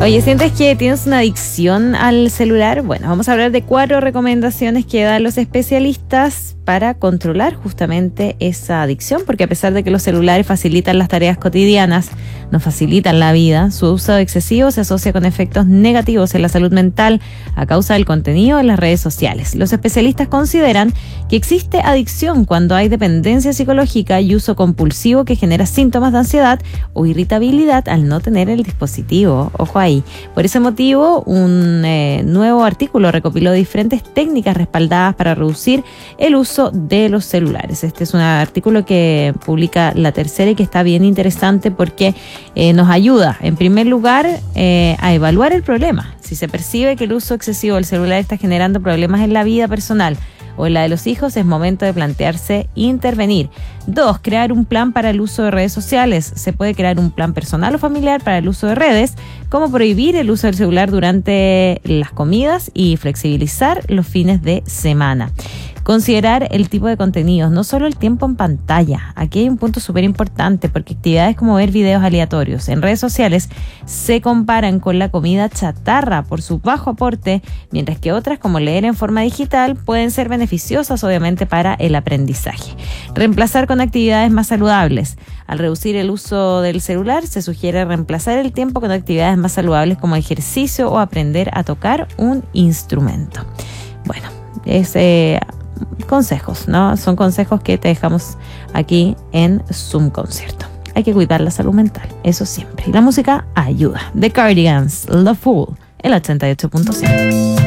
Oye, ¿sientes que tienes una adicción al celular? Bueno, vamos a hablar de 4 recomendaciones que dan los especialistas para controlar justamente esa adicción, porque a pesar de que los celulares facilitan las tareas cotidianas, nos facilitan la vida, su uso excesivo se asocia con efectos negativos en la salud mental a causa del contenido en las redes sociales. Los especialistas consideran que existe adicción cuando hay dependencia psicológica y uso compulsivo que genera síntomas de ansiedad o irritabilidad al no tener el dispositivo. Ojo ahí. Por ese motivo, un nuevo artículo recopiló diferentes técnicas respaldadas para reducir el uso de los celulares. Este es un artículo que publica La Tercera y que está bien interesante porque nos ayuda, en primer lugar, a evaluar el problema. Si se percibe que el uso excesivo del celular está generando problemas en la vida personal o en la de los hijos, es momento de plantearse intervenir. 2, crear un plan para el uso de redes sociales. Se puede crear un plan personal o familiar para el uso de redes, como prohibir el uso del celular durante las comidas y flexibilizar los fines de semana. Considerar el tipo de contenidos, no solo el tiempo en pantalla. Aquí hay un punto súper importante porque actividades como ver videos aleatorios en redes sociales se comparan con la comida chatarra por su bajo aporte, mientras que otras como leer en forma digital pueden ser beneficiosas obviamente para el aprendizaje. Reemplazar con actividades más saludables. Al reducir el uso del celular se sugiere reemplazar el tiempo con actividades más saludables como ejercicio o aprender a tocar un instrumento. Bueno, consejos, ¿no? Son consejos que te dejamos aquí en Zoom Concierto. Hay que cuidar la salud mental, eso siempre. Y la música ayuda. The Cardigans, The Fool, el 88.5.